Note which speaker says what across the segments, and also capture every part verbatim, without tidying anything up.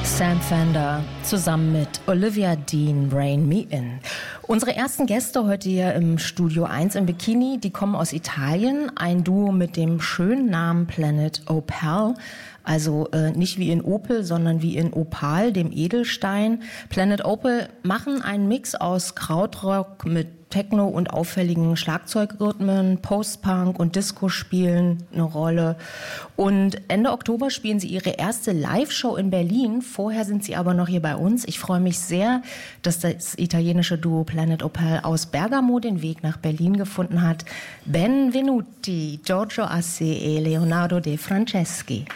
Speaker 1: Sam Fender zusammen mit Olivia Dean, Rein Me In. Unsere ersten Gäste heute hier im Studio eins im Bikini, die kommen aus Italien, ein Duo mit dem schönen Namen Planet Opal. Also äh, nicht wie in Opel, sondern wie in Opal, dem Edelstein. Planet Opal machen einen Mix aus Krautrock mit Techno und auffälligen Schlagzeugrhythmen, Post-Punk und Disco spielen eine Rolle. Und Ende Oktober spielen sie ihre erste Live-Show in Berlin. Vorher sind sie aber noch hier bei uns. Ich freue mich sehr, dass das italienische Duo Planet Opal aus Bergamo den Weg nach Berlin gefunden hat. Benvenuti, Giorgio Assi e Leonardo De Franceschi.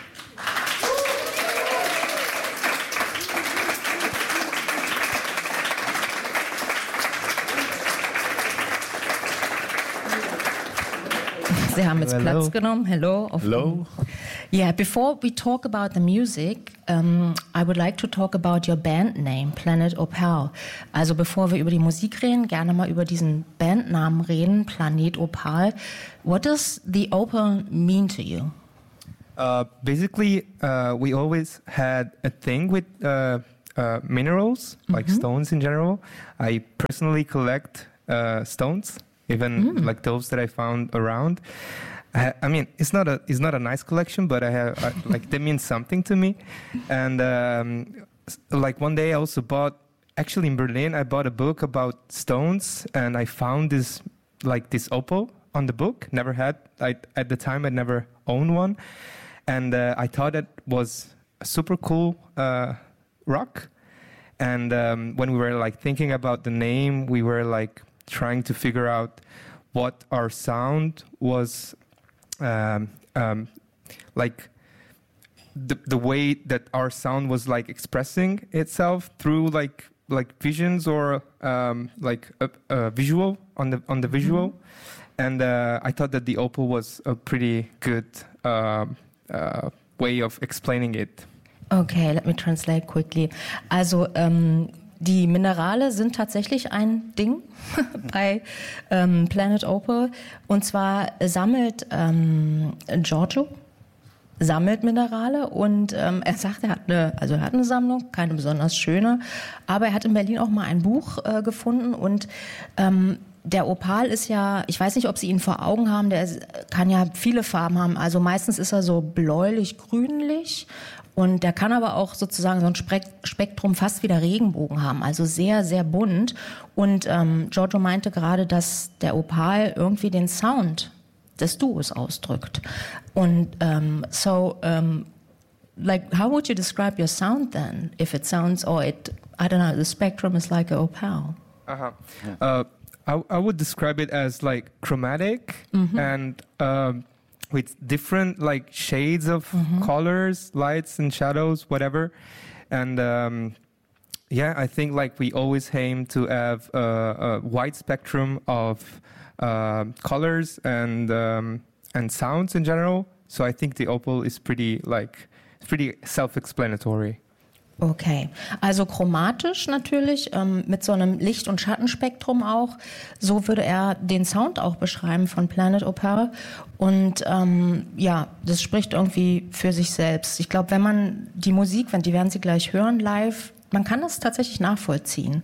Speaker 1: Sie haben jetzt
Speaker 2: Hello.
Speaker 1: Platz genommen. Hello.
Speaker 2: Hello.
Speaker 1: Yeah, before we talk about the music, um, I would like to talk about your band name, Planet Opal. Also bevor wir über die Musik reden, gerne mal über diesen Bandnamen reden, Planet Opal. What does the opal mean to you?
Speaker 2: Uh, basically, uh, we always had a thing with uh, uh, minerals, mm-hmm. like stones in general. I personally collect uh, stones. Even mm. like those that I found around. I, I mean, it's not a it's not a nice collection, but I have I, like they mean something to me. And um, like one day I also bought, actually in Berlin, I bought a book about stones, and I found this like this opal on the book. Never had. I at the time I never owned one, and uh, I thought it was a super cool uh, rock. And um, when we were like thinking about the name, we were like trying to figure out what our sound was, um, um, like the the way that our sound was like expressing itself through like like visions or um, like a, a visual on the on the visual, mm-hmm. and uh, I thought that the opal was a pretty good uh, uh, way of explaining it.
Speaker 1: Okay, let me translate quickly. Also ähm, die Minerale sind tatsächlich ein Ding bei ähm, Planet Opal. Und zwar sammelt ähm, Giorgio sammelt Minerale und ähm, er sagt, er hat eine, also er hat eine Sammlung, keine besonders schöne, aber er hat in Berlin auch mal ein Buch äh, gefunden und ähm, der Opal ist ja, ich weiß nicht, ob Sie ihn vor Augen haben, der ist, kann ja viele Farben haben. Also meistens ist er so bläulich-grünlich und der kann aber auch sozusagen so ein Spektrum fast wie der Regenbogen haben. Also sehr, sehr bunt. Und ähm, Giorgio meinte gerade, dass der Opal irgendwie den Sound des Duos ausdrückt. Und ähm, so, um, like, how would you describe your sound then? If it sounds, or it, I don't know, the spectrum is like an opal.
Speaker 2: Uh-huh. Uh, I, I would describe it as like chromatic mm-hmm. and um, with different like shades of mm-hmm. colors, lights and shadows, whatever. And um, yeah, I think like we always aim to have a, a wide spectrum of uh, colors and um, and sounds in general. So I think the opal is pretty like it's pretty self-explanatory.
Speaker 1: Okay, also chromatisch natürlich, ähm, mit so einem Licht- und Schattenspektrum auch. So würde er den Sound auch beschreiben von Planet Opal. Und ähm, ja, das spricht irgendwie für sich selbst. Ich glaube, wenn man die Musik, wenn die werden Sie gleich hören live, man kann das tatsächlich nachvollziehen.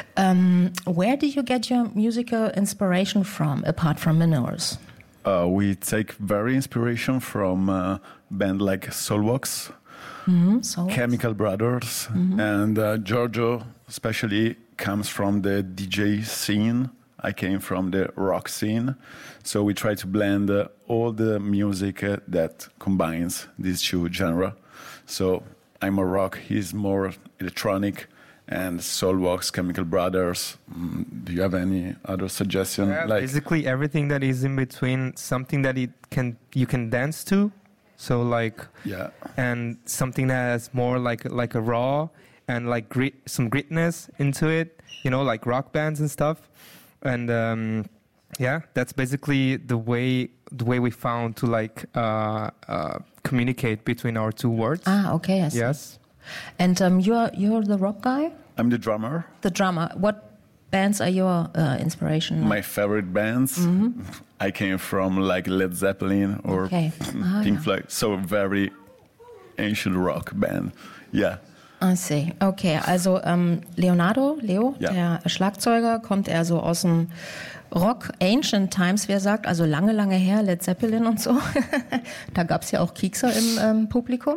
Speaker 1: Um, where do you get your musical inspiration from, apart from minerals?
Speaker 3: Uh, we take very inspiration from a band like Soulwax.
Speaker 1: Mm-hmm, so
Speaker 3: Chemical Brothers, mm-hmm. and uh, Giorgio especially comes from the D J scene. I came from the rock scene, so we try to blend uh, all the music uh, that combines these two genres. So I'm a rock, he's more electronic, and Soulwax, Chemical Brothers. Mm, do you have any other suggestion?
Speaker 2: Yeah,
Speaker 3: like
Speaker 2: basically everything that is in between, something that it can you can dance to. So like,
Speaker 3: yeah,
Speaker 2: and something that has more like like a raw and like grit, some gritness into it, you know, like rock bands and stuff. And um, yeah, that's basically the way the way we found to like uh, uh, communicate between our two words.
Speaker 1: Ah, okay, I see.
Speaker 2: Yes.
Speaker 1: And um, you're you're the rock guy?
Speaker 3: I'm the drummer.
Speaker 1: The drummer. What bands are your uh, inspiration?
Speaker 3: My favorite bands. Mm-hmm. I came from like Led Zeppelin or
Speaker 1: okay. ah,
Speaker 3: Pink
Speaker 1: yeah.
Speaker 3: Floyd, so very ancient rock band. Yeah.
Speaker 1: I see. Okay, also ähm, Leonardo, Leo,
Speaker 3: Ja.
Speaker 1: der Schlagzeuger, kommt eher so aus dem Rock, Ancient Times, wer sagt, also lange, lange her, Led Zeppelin und so. Da gab es ja auch Kiekser im ähm, Publikum.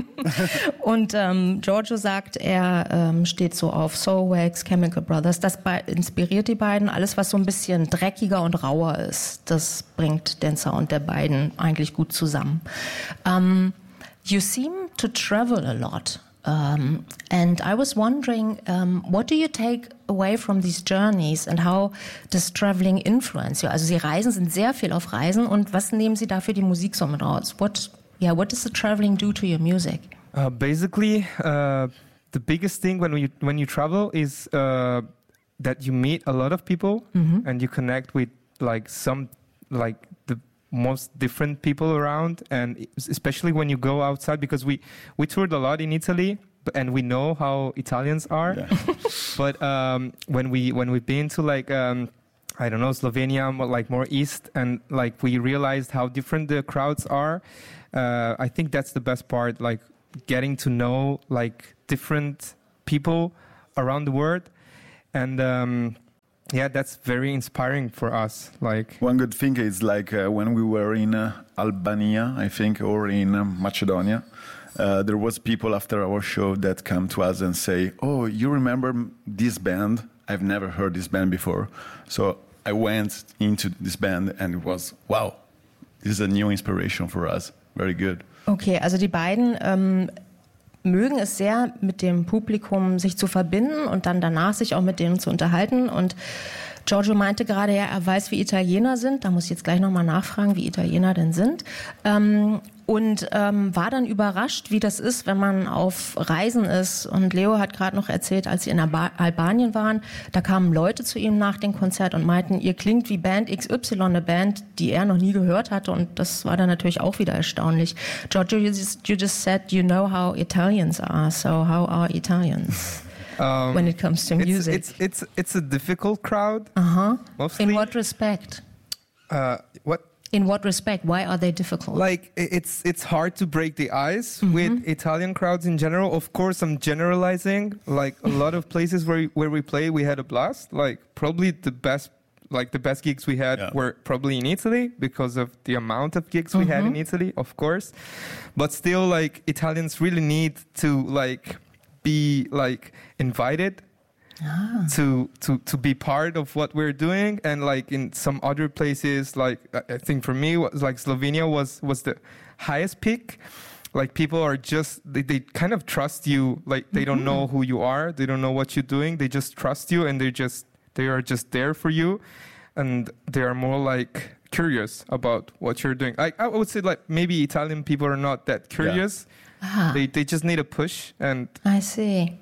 Speaker 1: Und ähm, Giorgio sagt, er ähm, steht so auf Soulwax, Chemical Brothers. Das be- inspiriert die beiden. Alles, was so ein bisschen dreckiger und rauer ist, das bringt den Sound der beiden eigentlich gut zusammen. Um, you seem to travel a lot. Um, and I was wondering, um, what do you take away from these journeys and how does traveling influence you? Also Sie reisen, sind sehr viel auf Reisen und was nehmen Sie da für die Musik so mit raus? What, yeah, what does the traveling do to your music?
Speaker 2: Uh, basically, uh, the biggest thing when you when you travel is uh, that you meet a lot of people
Speaker 1: Mm-hmm.
Speaker 2: and you connect with like some like the most different people around, and especially when you go outside, because we we toured a lot in Italy but- and we know how Italians are.
Speaker 3: Yeah.
Speaker 2: But um, when we when we've been to like um, I don't know, Slovenia, more, like more east, and like we realized how different the crowds are. Uh, I think that's the best part, like getting to know like different people around the world, and um, yeah, that's very inspiring for us. Like
Speaker 3: One good thing is like uh, when we were in uh, Albania, I think, or in uh, Macedonia, uh, there was people after our show that come to us and say, "Oh, you remember this band? I've never heard this band before." So I went into this band and it was, wow, this is a new inspiration for us. Very good.
Speaker 1: Okay, also die beiden ähm, mögen es sehr, mit dem Publikum sich zu verbinden und dann danach sich auch mit denen zu unterhalten. Und Giorgio meinte gerade, ja, er weiß, wie Italiener sind. Da muss ich jetzt gleich nochmal nachfragen, wie Italiener denn sind. Ähm, und ähm, war dann überrascht, wie das ist, wenn man auf Reisen ist. Und Leo hat gerade noch erzählt, als sie in Alba- Albanien waren, da kamen Leute zu ihm nach dem Konzert und meinten, ihr klingt wie Band X Y, eine Band, die er noch nie gehört hatte. Und das war dann natürlich auch wieder erstaunlich. Giorgio, you just, you just said you know how Italians are. So how are Italians
Speaker 2: um,
Speaker 1: when it comes to
Speaker 2: it's,
Speaker 1: music?
Speaker 2: it's it's it's a difficult crowd.
Speaker 1: Uh-huh.
Speaker 2: Mostly.
Speaker 1: In what respect?
Speaker 2: Uh, what?
Speaker 1: In what respect? Why are they difficult?
Speaker 2: Like i- it's it's hard to break the ice
Speaker 1: Mm-hmm.
Speaker 2: with Italian crowds in general. Of course, I'm generalizing. Like a lot of places where where we play, we had a blast. Like probably the best, like the best gigs we had
Speaker 3: Yeah.
Speaker 2: were probably in Italy because of the amount of gigs we had in Italy, of course. But still, like Italians really need to like be like invited. to to to be part of what we're doing, and like in some other places, like I I think for me was like Slovenia was was the highest peak. Like people are just they, they kind of trust you, like they don't know who you are, they don't know what you're doing, they just trust you, and they just they are just there for you, and they are more like curious about what you're doing. I I would say like maybe Italian people are not that curious.
Speaker 1: Ah.
Speaker 2: They they just need a push, and
Speaker 1: I see.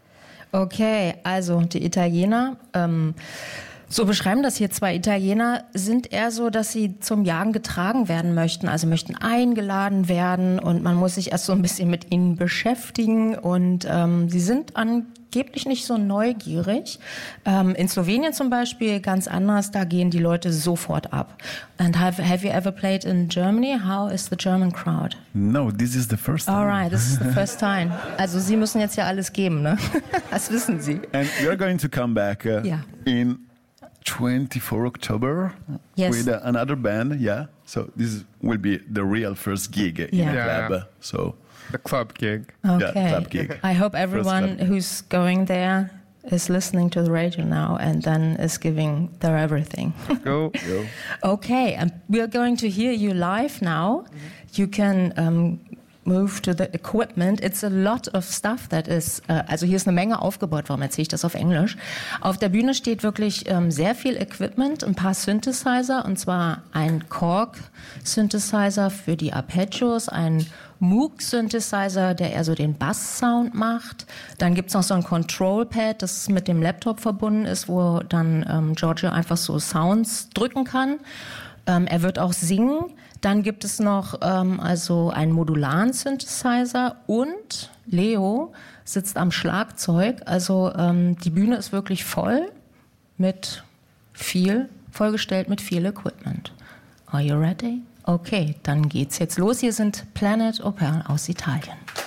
Speaker 1: Okay, also die Italiener, ähm, so beschreiben das hier zwei Italiener, sind eher so, dass sie zum Jagen getragen werden möchten, also möchten eingeladen werden und man muss sich erst so ein bisschen mit ihnen beschäftigen und ähm, sie sind angeblich nicht so neugierig. Ähm, in Slowenien zum Beispiel ganz anders, da gehen die Leute sofort ab. And have, have you ever played in Germany? How is the German crowd?
Speaker 3: No, this is the first time.
Speaker 1: All right, this is the first time. Also Sie müssen jetzt ja alles geben, ne? Das wissen Sie.
Speaker 3: And we are going to come back uh,
Speaker 1: Yeah.
Speaker 3: in twenty-fourth October
Speaker 1: Yes.
Speaker 3: with uh, another band. Yeah, so this will be the real first gig in
Speaker 1: Yeah.
Speaker 3: the
Speaker 2: Yeah.
Speaker 3: club. So
Speaker 2: the club gig.
Speaker 1: Okay.
Speaker 3: club gig.
Speaker 1: I hope everyone
Speaker 3: club.
Speaker 1: who's going there is listening to the radio now and then is giving their everything.
Speaker 2: Go.
Speaker 3: Go.
Speaker 1: Okay, and we are going to hear you live now. You can um, move to the equipment. It's a lot of stuff that is, äh, also hier ist eine Menge aufgebaut, warum erzähle ich das auf Englisch? Auf der Bühne steht wirklich ähm, sehr viel Equipment, ein paar Synthesizer, und zwar ein Korg-Synthesizer für die Arpeggios, ein Moog-Synthesizer, der eher so den Bass-Sound macht. Dann gibt's noch so ein Control-Pad, das mit dem Laptop verbunden ist, wo dann ähm, Giorgio einfach so Sounds drücken kann. Ähm, er wird auch singen. Dann gibt es noch ähm, also einen modularen Synthesizer und Leo sitzt am Schlagzeug. Also ähm, die Bühne ist wirklich voll mit viel, vollgestellt mit viel Equipment. Are you ready? Okay, dann geht's jetzt los. Hier sind Planet Opera aus Italien.